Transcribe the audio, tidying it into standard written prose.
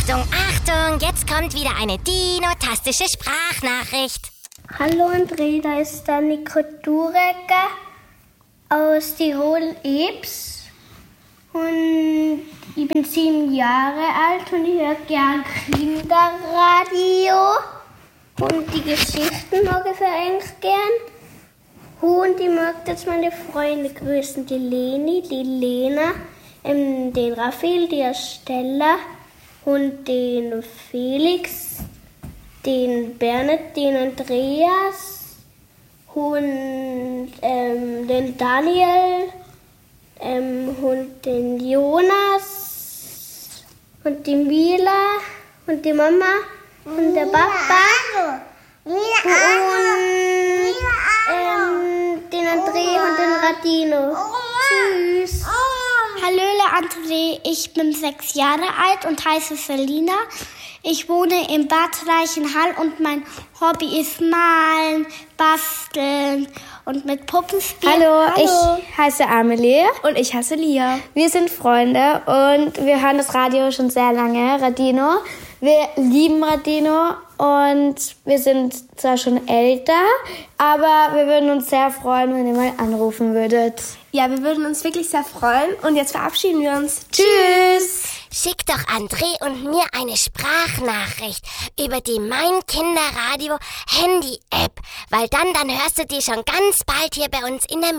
Achtung, Achtung, jetzt kommt wieder eine dinotastische Sprachnachricht. Hallo André, da ist der Nico Durecker aus Tirol-Ebs und ich bin 7 Jahre alt und ich höre gern Kinderradio und die Geschichten mag ich eigentlich gern. Und ich mag jetzt meine Freunde grüßen, die Leni, die Lena, den Raphael, die Estella und den Felix, den Bernhard, den Andreas und den Daniel und den Jonas und die Mila und die Mama und der Papa und den André und den Radino. Tschüss. Hallöle André, ich bin 6 Jahre alt und heiße Selina. Ich wohne in Bad Reichenhall und mein Hobby ist Malen, Basteln und mit Puppen spielen. Hallo, ich heiße Amelie. Und ich heiße Lia. Wir sind Freunde und wir hören das Radio schon sehr lange, Radino. Wir lieben Radino und wir sind zwar schon älter, aber wir würden uns sehr freuen, wenn ihr mal anrufen würdet. Ja, wir würden uns wirklich sehr freuen und jetzt verabschieden wir uns. Tschüss! Schick doch André und mir eine Sprachnachricht über die Mein Kinderradio Handy-App, weil dann hörst du die schon ganz bald hier bei uns in der